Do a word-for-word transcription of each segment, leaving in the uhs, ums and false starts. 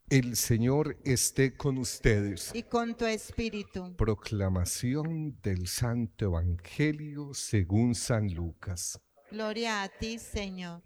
El Señor esté con ustedes. y con tu espíritu. Proclamación del Santo Evangelio según San Lucas. Gloria a ti, Señor.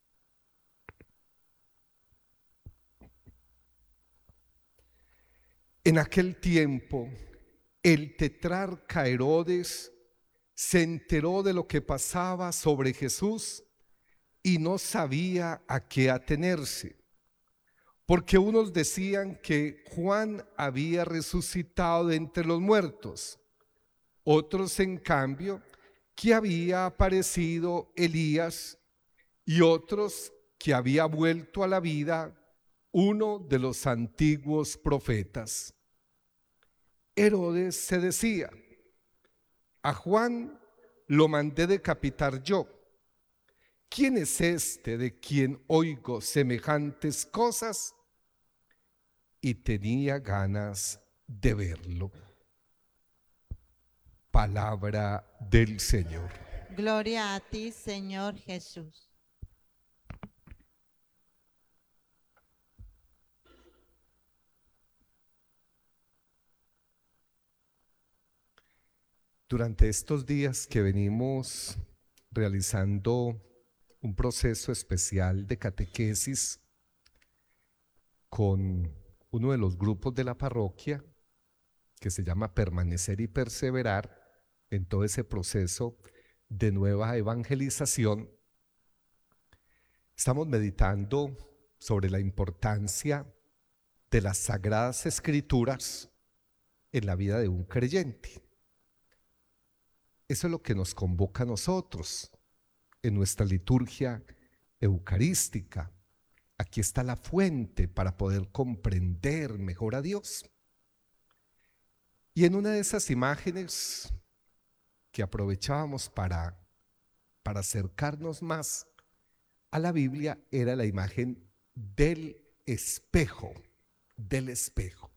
En aquel tiempo, el tetrarca Herodes se enteró de lo que pasaba sobre Jesús y no sabía a qué atenerse, porque unos decían que Juan había resucitado de entre los muertos, otros en cambio que había aparecido Elías y otros que había vuelto a la vida uno de los antiguos profetas. Herodes se decía: a Juan lo mandé decapitar yo. ¿Quién es este de quien oigo semejantes cosas? Y tenía ganas de verlo. Palabra del Señor. Gloria a ti, Señor Jesús. Durante estos días que venimos realizando un proceso especial de catequesis con uno de los grupos de la parroquia que se llama Permanecer y Perseverar en todo ese proceso de nueva evangelización, estamos meditando sobre la importancia de las Sagradas Escrituras en la vida de un creyente. Eso es lo que nos convoca a nosotros en nuestra liturgia eucarística. Aquí está la fuente para poder comprender mejor a Dios. Y en una de esas imágenes que aprovechábamos para, para acercarnos más a la Biblia era la imagen del espejo, del espejo.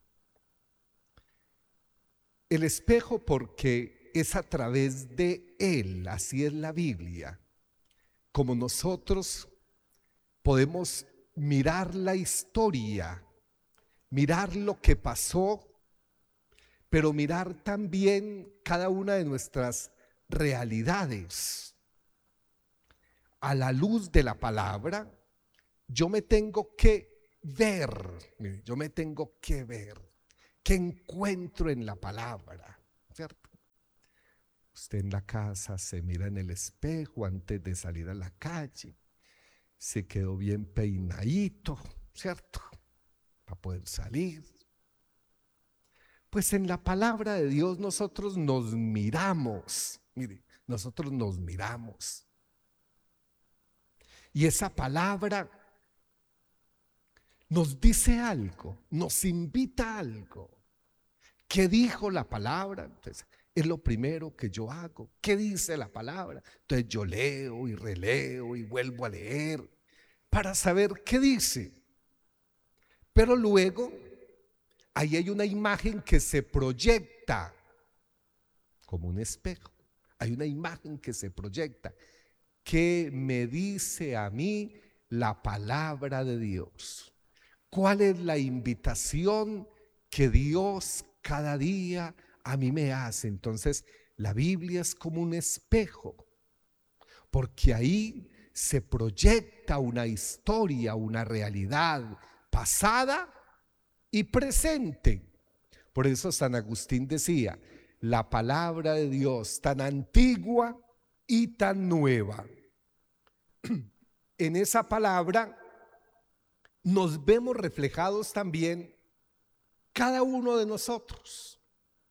El espejo porque es a través de él, así es la Biblia, como nosotros podemos mirar la historia, mirar lo que pasó, pero mirar también cada una de nuestras realidades. A la luz de la palabra, yo me tengo que ver, yo me tengo que ver, ¿qué encuentro en la palabra? ¿Cierto? Usted en la casa se mira en el espejo antes de salir a la calle, se quedó bien peinadito, ¿cierto? Para poder salir. Pues en la palabra de Dios nosotros nos miramos, mire, nosotros nos miramos. Y esa palabra nos dice algo, nos invita a algo. ¿Qué dijo la palabra? Entonces, es lo primero que yo hago. ¿Qué dice la palabra? Entonces yo leo y releo y vuelvo a leer para saber qué dice. Pero luego, ahí hay una imagen que se proyecta como un espejo. Hay una imagen que se proyecta. ¿Qué me dice a mí la palabra de Dios? ¿Cuál es la invitación que Dios cada día a mí me hace? Entonces, la Biblia es como un espejo, porque ahí se proyecta una historia, una realidad pasada y presente. Por eso San Agustín decía, la palabra de Dios tan antigua y tan nueva. En esa palabra nos vemos reflejados también cada uno de nosotros.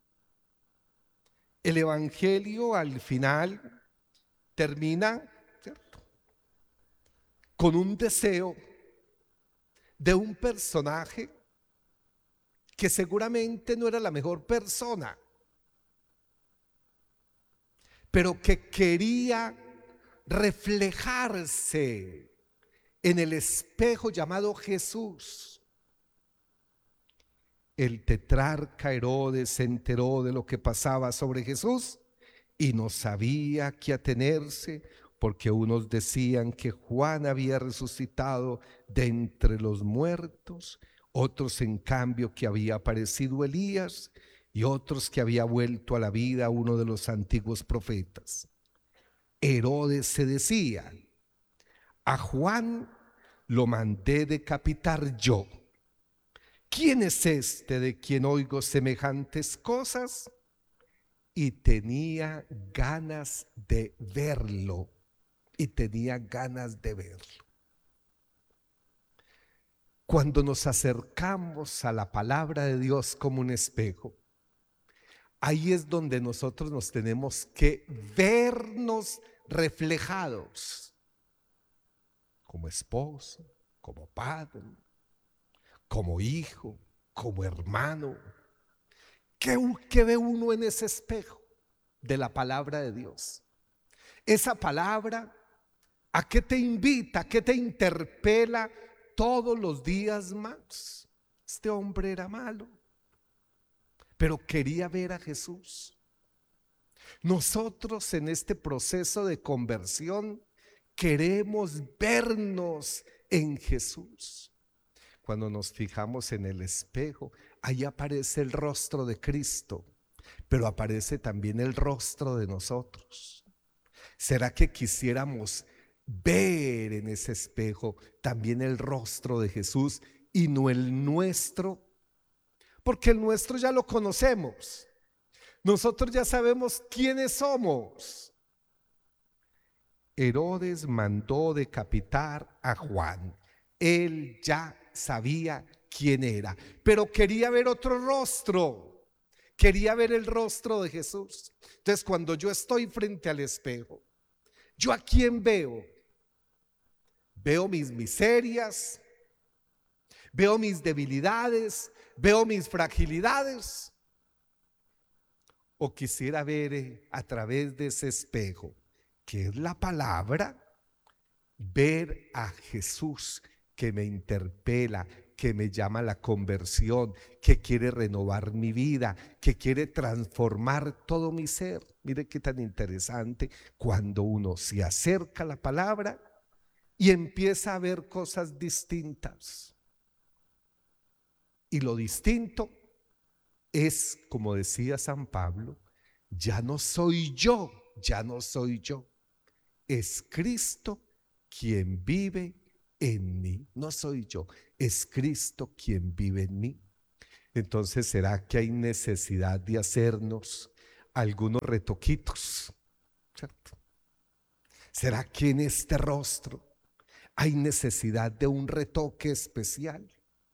El Evangelio al final termina, ¿cierto?, con un deseo de un personaje que seguramente no era la mejor persona, pero que quería reflejarse en el espejo llamado Jesús. El tetrarca Herodes se enteró de lo que pasaba sobre Jesús y no sabía a qué atenerse, porque unos decían que Juan había resucitado de entre los muertos, otros en cambio que había aparecido Elías y otros que había vuelto a la vida uno de los antiguos profetas. Herodes se decía: a Juan lo mandé decapitar yo. ¿Quién es este de quien oigo semejantes cosas? Y tenía ganas de verlo, y tenía ganas de verlo. Cuando nos acercamos a la palabra de Dios como un espejo, ahí es donde nosotros nos tenemos que vernos reflejados como esposo, como padre, como hijo, como hermano. ¿Qué, qué ve uno en ese espejo de la palabra de Dios? Esa palabra, ¿a qué te invita? ¿A qué te interpela todos los días más? Este hombre era malo, pero quería ver a Jesús. Nosotros en este proceso de conversión queremos vernos en Jesús. Cuando nos fijamos en el espejo, ahí aparece el rostro de Cristo, pero aparece también el rostro de nosotros. ¿Será que quisiéramos ver en ese espejo también el rostro de Jesús y no el nuestro? Porque el nuestro ya lo conocemos. Nosotros ya sabemos quiénes somos. Herodes mandó decapitar a Juan. Él ya sabía quién era, pero quería ver otro rostro. Quería ver el rostro de Jesús. Entonces, cuando yo estoy frente al espejo, ¿yo a quién veo? Veo mis miserias, veo mis debilidades, veo mis fragilidades. O quisiera ver a través de ese espejo, que es la palabra, ver a Jesús que me interpela, que me llama a la conversión, que quiere renovar mi vida, que quiere transformar todo mi ser. Mire qué tan interesante cuando uno se acerca a la palabra y empieza a ver cosas distintas. Y lo distinto es, como decía San Pablo, ya no soy yo, ya no soy yo. Es Cristo quien vive en mí. No soy yo, es Cristo quien vive en mí. Entonces, ¿será que hay necesidad de hacernos algunos retoquitos? ¿Cierto? ¿Será que en este rostro hay necesidad de un retoque especial?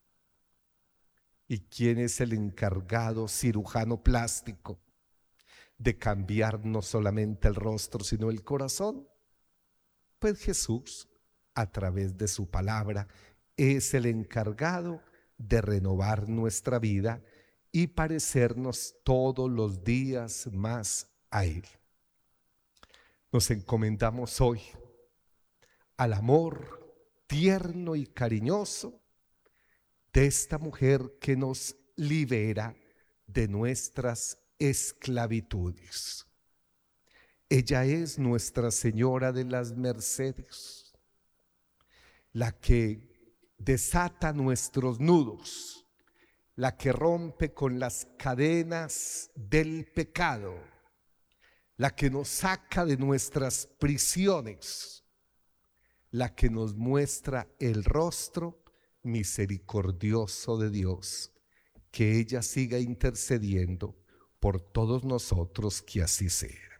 ¿Y quién es el encargado cirujano plástico de cambiar no solamente el rostro, sino el corazón? Pues Jesús, a través de su palabra, es el encargado de renovar nuestra vida y parecernos todos los días más a Él. Nos encomendamos hoy al amor tierno y cariñoso de esta mujer que nos libera de nuestras esclavitudes. Ella es Nuestra Señora de las Mercedes, la que desata nuestros nudos, la que rompe con las cadenas del pecado, la que nos saca de nuestras prisiones, la que nos muestra el rostro misericordioso de Dios. Que ella siga intercediendo por todos nosotros, que así sea.